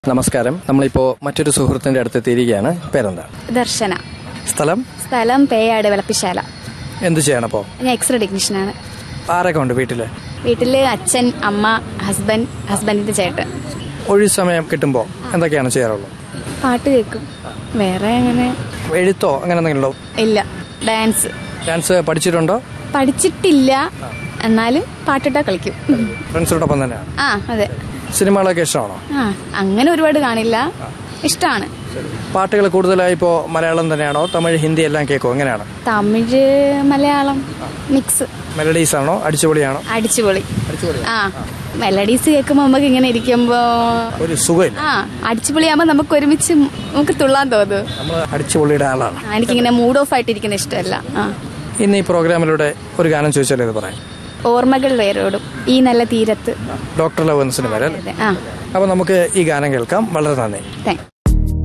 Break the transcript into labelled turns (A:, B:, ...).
A: നമസ്കാരം. നമ്മളിപ്പോൾ മറ്റൊരു സുഹൃത്തിന്റെ അടുത്തെത്തിയിരിക്കുകയാണ്. പേരെന്താ?
B: ദർശന.
A: സ്ഥലം
B: പേയാട് വിളപ്പിശാല.
A: എന്ത് ചെയ്യണപ്പോ?
B: ഞാൻ എക്സ്റേ ടെക്നീഷ്യനാണ്.
A: ആരൊക്കെ ഉണ്ട് വീട്ടില്?
B: അച്ഛൻ, അമ്മ, ഹസ്ബൻഡിന്റെ ചേട്ടൻ.
A: ഒഴിവ് സമയം കിട്ടുമ്പോ എന്തൊക്കെയാണ് ചെയ്യാറുള്ളത്?
B: പാട്ട് കേൾക്കും. വേറെ അങ്ങനെ
A: എഴുത്തോ അങ്ങനെ എന്തെങ്കിലും ഉണ്ടോ?
B: ഇല്ല. ഡാൻസ്
A: പഠിച്ചിട്ടുണ്ടോ?
B: പഠിച്ചിട്ടില്ല, എന്നാലും പാട്ടിട്ടാ കളിക്കും.
A: ഫ്രണ്ട്സിനോടൊപ്പം തന്നെയാണ്?
B: അതെ.
A: സിനിമകളൊക്കെ ഇഷ്ടമാണോ?
B: അങ്ങനെ ഒരുപാട് കാണില്ല, ഇഷ്ടമാണ്.
A: പാട്ടുകൾ കൂടുതലായി ഇപ്പോ മലയാളം തന്നെയാണോ, തമിഴ്, ഹിന്ദി എല്ലാം കേൾക്കോ? എങ്ങനെയാണ്?
B: തമിഴ്, മലയാളം മിക്സ്.
A: മെലഡീസ് ആണോ, അടിച്ചുപൊളിയാണോ?
B: അടിച്ചുപൊളി. മെലഡീസ് കേൾക്കുമ്പോ നമുക്ക് ഇങ്ങനെ ഇരിക്കുമ്പോ
A: ഒരു സുഖം.
B: അടിച്ചുപൊളിയാകുമ്പോ നമുക്ക് ഒരുമിച്ച് നമുക്ക് തുള്ളാൻ തോന്നും.
A: അടിച്ചുപൊളിയുടെ ആളാണ്.
B: എനിക്കിങ്ങനെ മൂഡ് ഓഫ് ആയിട്ടിരിക്കുന്ന ഇഷ്ടമല്ല.
A: ഇന്ന് ഈ പ്രോഗ്രാമിലൂടെ ഒരു ഗാനം ചോദിച്ചാലേ ഇത് പറയാം.
B: ഓർമ്മകൾ വേരോടും ഈ നല്ല തീരത്ത്.
A: ഡോക്ടർ ലവ് എന്ന സിനിമ. അപ്പൊ നമുക്ക് ഈ ഗാനം കേൾക്കാം. വളരെ നന്ദി.